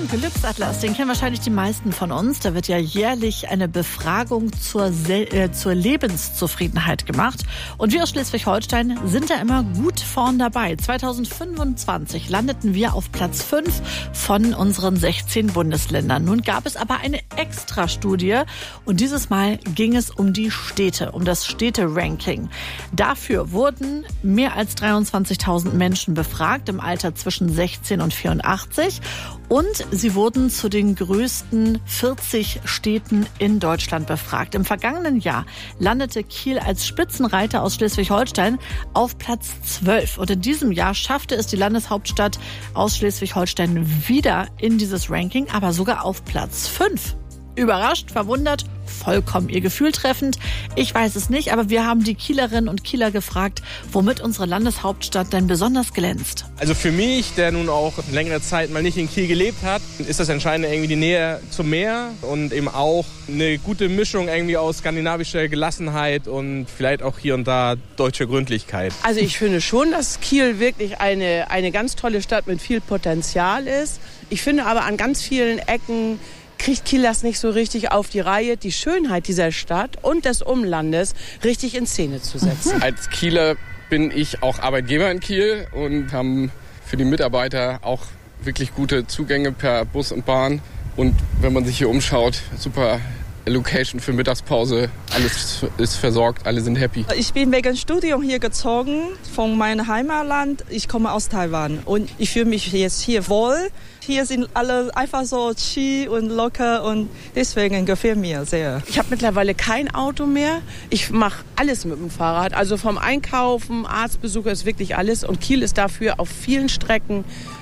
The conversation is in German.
Glücksatlas, den kennen wahrscheinlich die meisten von uns. Da wird ja jährlich eine Befragung zur Lebenszufriedenheit gemacht. Und wir aus Schleswig-Holstein sind da immer gut vorn dabei. 2025 landeten wir auf Platz 5 von unseren 16 Bundesländern. Nun gab es aber eine Extra-Studie und dieses Mal ging es um die Städte, um das Städte-Ranking. Dafür wurden mehr als 23.000 Menschen befragt im Alter zwischen 16 und 84 und sie wurden zu den größten 40 Städten in Deutschland befragt. Im vergangenen Jahr landete Kiel als Spitzenreiter aus Schleswig-Holstein auf Platz 12. Und in diesem Jahr schaffte es die Landeshauptstadt aus Schleswig-Holstein wieder in dieses Ranking, aber sogar auf Platz 5. Überrascht, verwundert, vollkommen ihr Gefühl treffend. Ich weiß es nicht, aber wir haben die Kielerinnen und Kieler gefragt, womit unsere Landeshauptstadt denn besonders glänzt. Also für mich, der nun auch längere Zeit mal nicht in Kiel gelebt hat, ist das Entscheidende irgendwie die Nähe zum Meer und eben auch eine gute Mischung irgendwie aus skandinavischer Gelassenheit und vielleicht auch hier und da deutscher Gründlichkeit. Also ich finde schon, dass Kiel wirklich eine ganz tolle Stadt mit viel Potenzial ist. Ich finde aber an ganz vielen Ecken kriegt Kiel das nicht so richtig auf die Reihe, die Schönheit dieser Stadt und des Umlandes richtig in Szene zu setzen. Als Kieler bin ich auch Arbeitgeber in Kiel und haben für die Mitarbeiter auch wirklich gute Zugänge per Bus und Bahn. Und wenn man sich hier umschaut, super Location für Mittagspause, alles ist versorgt, alle sind happy. Ich bin wegen Studium hier gezogen von meinem Heimatland. Ich komme aus Taiwan und ich fühle mich jetzt hier wohl. Hier sind alle einfach so chill und locker und deswegen gefällt mir sehr. Ich habe mittlerweile kein Auto mehr. Ich mache alles mit dem Fahrrad. Also vom Einkaufen, Arztbesuch ist wirklich alles. Und Kiel ist dafür auf vielen Strecken